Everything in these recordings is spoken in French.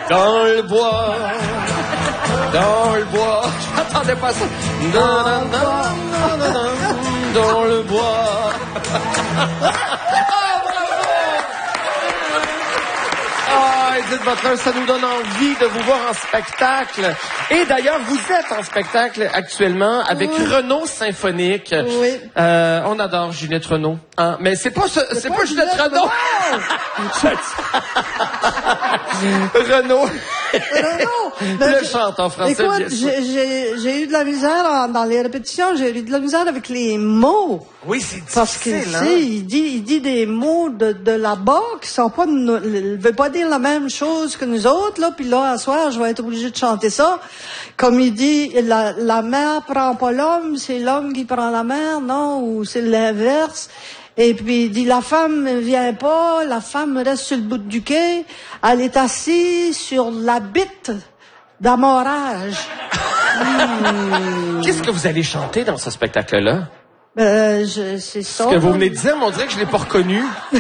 dans le bois, dans le bois. Je m'attendais pas à ça. Dans le bois. Ah, Edith Butler, ça nous donne envie de vous voir en spectacle. Et d'ailleurs, vous êtes en spectacle actuellement avec Renaud Symphonique. Oui. On adore Ginette Renaud. Hein? Mais c'est pas Ginette Renaud. Renaud. Le chante en français. Écoute, j'ai eu de la misère dans les répétitions. J'ai eu de la misère avec les mots. Oui, c'est difficile. Parce que, tu sais, il dit des mots de là-bas qui sont pas, il veut pas dire la même chose que nous autres, là. Puis là, à soir, je vais être obligée de chanter ça. Comme il dit, la mer prend pas l'homme, c'est l'homme qui prend la mer, non? Ou c'est l'inverse. Et puis, il dit, la femme ne vient pas, la femme reste sur le bout du quai, elle est assise sur la bite d'amorage. Qu'est-ce que vous allez chanter dans ce spectacle-là? C'est ça. Ce que vous venez de dire, mais on dirait que je l'ai pas reconnu.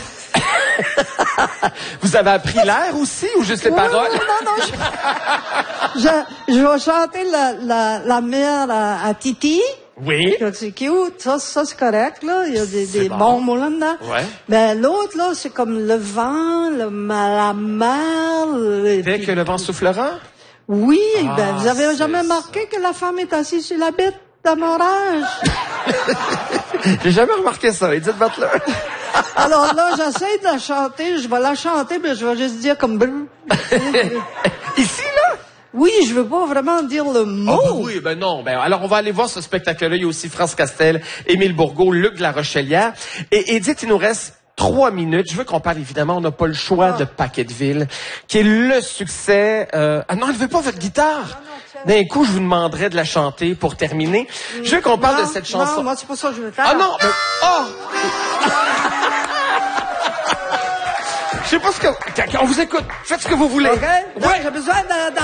Vous avez appris l'air aussi ou juste les paroles? Non. Je vais chanter la mère à Titi. Oui. C'est cute. Ça c'est correct, là. Il y a des bons mots là-dedans. Ouais. Ben, l'autre, là, c'est comme le vent, la mer. Dès que le vent soufflera? Oui, vous avez jamais remarqué que la femme est assise sur la bête d'amorage? J'ai jamais remarqué ça, Edith Butler. Alors là, j'essaie de la chanter, je vais la chanter, mais je vais juste dire comme... Ici, là? Oui, je veux pas vraiment dire le mot. Oh, oui, non. Alors, on va aller voir ce spectacle-là. Il y a aussi France Castel, Émile Bourgault, Luc de la Rochelière. Et Edith, il nous reste 3 minutes. Je veux qu'on parle, évidemment, on n'a pas le choix de Paquetteville, qui est le succès... Ah non, elle veut pas votre guitare. D'un coup, je vous demanderais de la chanter pour terminer. Je veux qu'on parle de cette chanson. Non, moi, c'est pas ça que je veux faire. Ah non, mais... Oh! Je sais pas ce que... On vous écoute. Faites ce que vous voulez. OK? Ouais. J'ai besoin